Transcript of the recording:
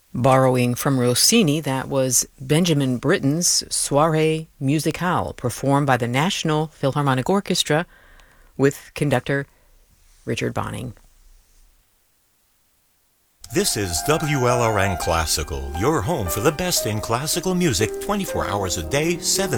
Borrowing from Rossini, that was Benjamin Britten's Soirée Musicale, performed by the National Philharmonic Orchestra with conductor Richard Bonning. This is WLRN Classical, your home for the best in classical music 24 hours a day, 7